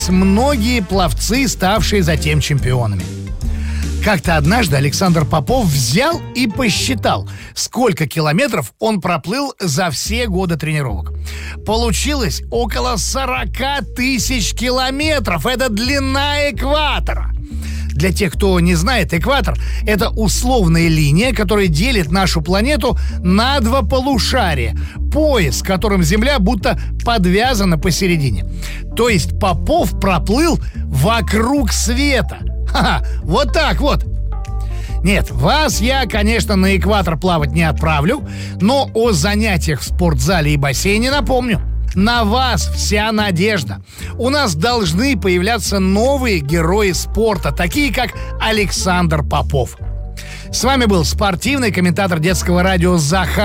многие пловцы, ставшие затем чемпионами. Как-то однажды Александр Попов взял и посчитал, сколько километров он проплыл за все годы тренировок. Получилось около 40 тысяч километров. Это длина экватора. Для тех, кто не знает, экватор – это условная линия, которая делит нашу планету на два полушария. Пояс, которым Земля будто подвязана посередине. То есть Попов проплыл вокруг света. Ха-ха, вот так вот. Нет, вас я, конечно, на экватор плавать не отправлю, но о занятиях в спортзале и бассейне напомню. На вас вся надежда. У нас должны появляться новые герои спорта, такие как Александр Попов. С вами был спортивный комментатор детского радио Захар